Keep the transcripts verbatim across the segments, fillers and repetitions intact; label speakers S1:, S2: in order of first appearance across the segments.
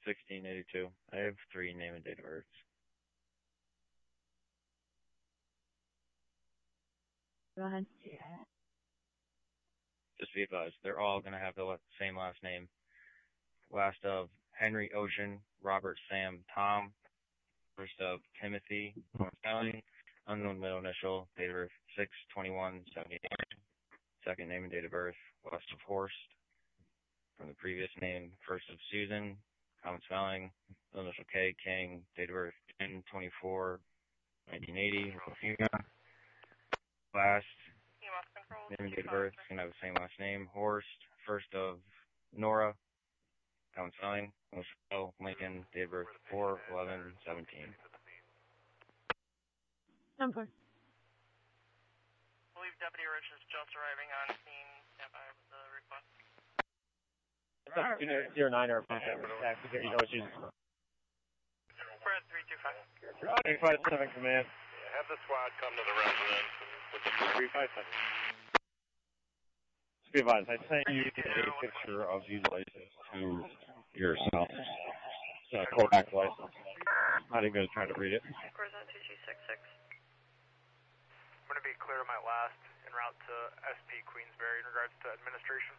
S1: sixteen eighty-two. I have three name and date of births.
S2: Go ahead.
S1: Just be advised, they're all going to have the same last name. Last of Henry Ocean, Robert Sam Tom. First of Timothy Spelling, unknown middle initial, date of birth six twenty-one seventy-eight. Second name and date of birth, West of Horst. From the previous name, first of Susan, common spelling, middle initial K, King, date of birth ten twenty-four nineteen eighty. Last name and date of birth, going to have the same last name, Horst. First of Nora, common spelling, Michelle Lincoln, date of birth four eleven seventeen.
S2: ten four.
S3: I believe Deputy Rich is just arriving on scene. Stand by with the request.
S4: Unit zero nine or contact with you know issues.
S3: We're at three two five.
S4: three five seven command.
S5: Yeah, have the squad come to the residence with the
S4: three five seven. Just be advised, I sent you a picture of these licenses to your cell. It's a Kodak license. Not even going to try to read it.
S3: Horizon two G six six.
S5: I'm going to be clear on my last en route to S P Queensbury in regards to administration.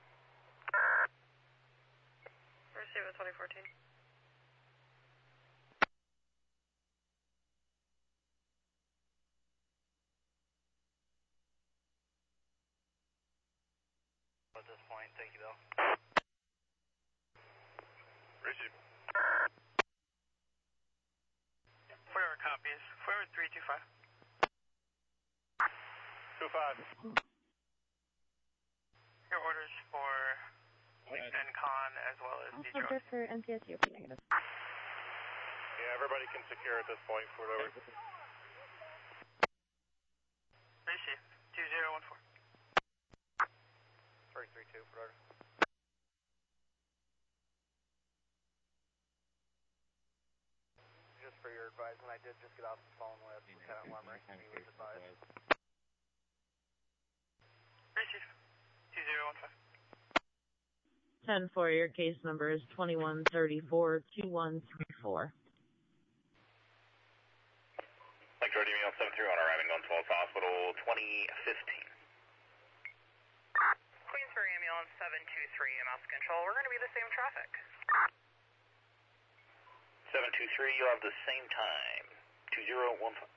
S3: Receive at twenty fourteen.
S5: At this point, thank you, Bill. Receive.
S3: Forward copies. Forward three two five.
S5: two five.
S3: Your orders for N-Con as well as
S2: I'll
S3: Detroit.
S2: filter for N C S U. Negative.
S5: Yeah, everybody can secure at this point for whatever.
S3: Receive. two zero one four.
S5: three three two, brother. Just for your advisement, I did just get off the phone with Lieutenant Lemmer. He was advised.
S3: Receive. two zero one five.
S2: ten four, your case number is twenty-one thirty-four two one three four.
S5: Like Jordy Meal seven three one, arriving on twelfth Hospital twenty fifteen.
S3: Queensbury Ambulance seven two three, Mouse Control. We're going to be the same traffic.
S5: seven two three, you'll have the same time. two zero one five.